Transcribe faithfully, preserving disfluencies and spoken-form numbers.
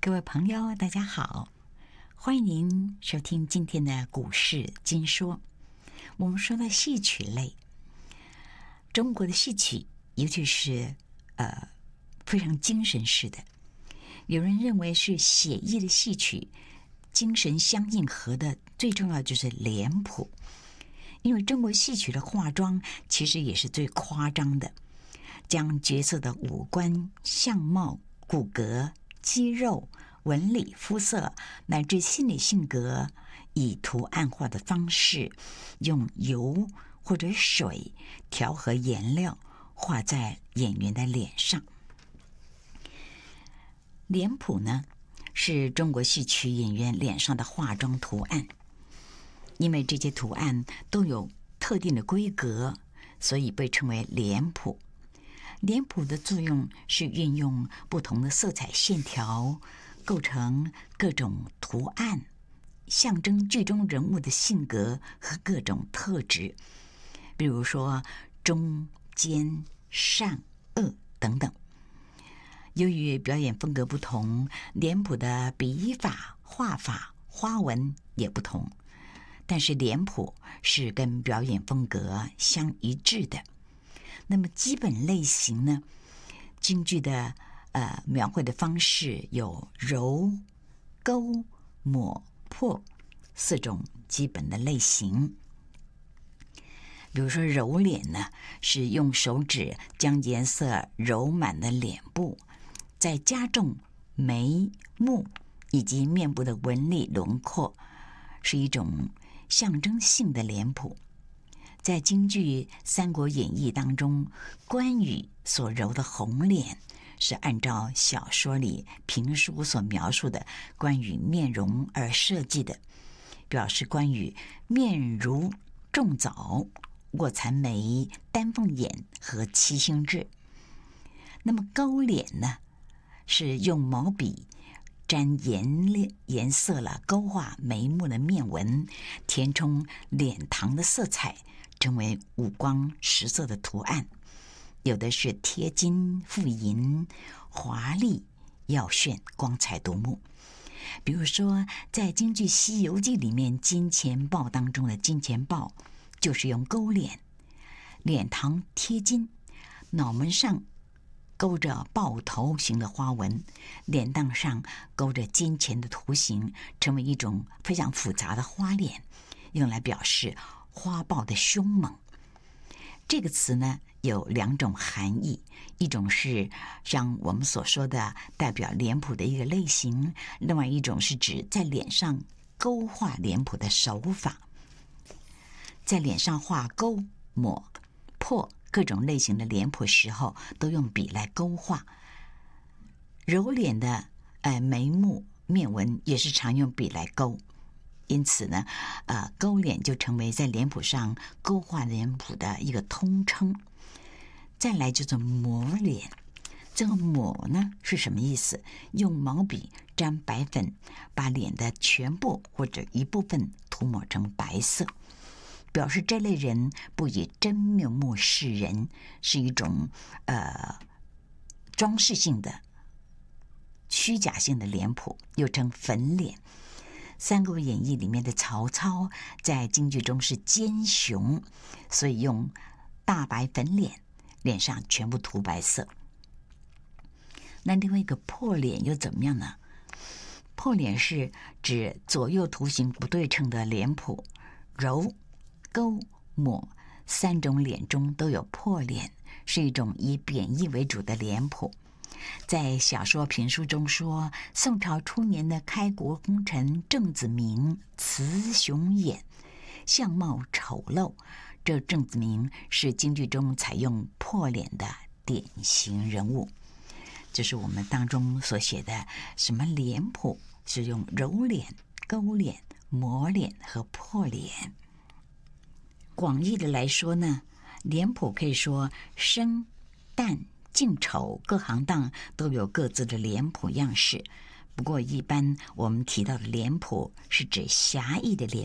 各位朋友，大家好，欢迎您收听今天的股市金说。我们说到戏曲类，中国的戏曲，尤其是呃非常精神式的，有人认为是写意的戏曲，精神相应合的最重要就是脸谱。因为中国戏曲的化妆其实也是最夸张的，将角色的五官、相貌、骨骼、肌肉、纹理、肤色乃至心理性格，以图案化的方式，用油或者水调和颜料，画在演员的脸上。脸谱呢，是中国戏曲演员脸上的化妆图案。因为这些图案都有特定的规格，所以被称为脸谱。脸谱的作用是运用不同的色彩线条，构成各种图案，象征剧中人物的性格和各种特质，比如说忠、奸、善、恶等等。由于表演风格不同，脸谱的笔法、画法、花纹也不同。但是脸谱是跟表演风格相一致的。那么基本类型呢，京剧的呃描绘的方式有揉、勾、抹、破四种基本的类型。比如说揉脸呢，是用手指将颜色揉满了脸部，再加重眉、目以及面部的纹理轮廓，是一种象征性的脸谱。在京剧《三国演义》当中，关羽所揉的红脸是按照小说里评书所描述的关羽面容而设计的，表示关羽面如重枣、卧蚕眉、丹凤眼和七星痣。那么勾脸呢，是用毛笔沾颜颜色了，勾画眉目的面纹，填充脸膛的色彩，成为五光十色的图案。有的是贴金覆银，华丽耀炫，光彩夺目。比如说在京剧《西游记》里面，金钱豹当中的金钱豹就是用勾脸，脸膛贴金，脑门上勾着豹头形的花纹，脸蛋上勾着金钱的图形，成为一种非常复杂的花脸，用来表示花豹的凶猛。这个词呢有两种含义，一种是像我们所说的代表脸谱的一个类型，另外一种是指在脸上勾画脸谱的手法。在脸上画勾、抹、破各种类型的脸谱时候，都用笔来勾画。揉脸的呃眉目面纹也是常用笔来勾，因此呢，呃勾脸就成为在脸谱上勾画脸谱的一个通称。再来就是抹脸，这个抹呢是什么意思？用毛笔沾白粉，把脸的全部或者一部分涂抹成白色，表示这类人不以真面目示人，是一种呃装饰性的、虚假性的脸谱，又称粉脸。《三国演义》里面的曹操在京剧中是奸雄，所以用大白粉脸，脸上全部涂白色。那另外一个破脸又怎么样呢？破脸是指左右图形不对称的脸谱，揉、勾、抹三种脸中都有破脸，是一种以贬义为主的脸谱。在小说评书中说，宋朝初年的开国功臣郑子明雌雄眼，相貌丑陋。这郑子明是京剧中采用破脸的典型人物。这是我们当中所写的什么脸谱，是用揉脸、勾脸、抹脸和破脸。广义的来说呢，脸谱可以说生、旦、净、丑各行当都有各自的脸谱样式。不过一般我们提到的脸谱是指狭义的脸